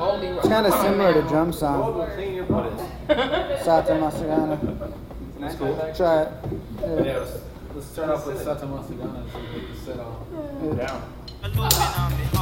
It's kind of similar to drum song. Clean your butt. Sata Masagana. That's cool. Try it. Yeah, let's start off with Sata Masagana so we can set off. Yeah. Down.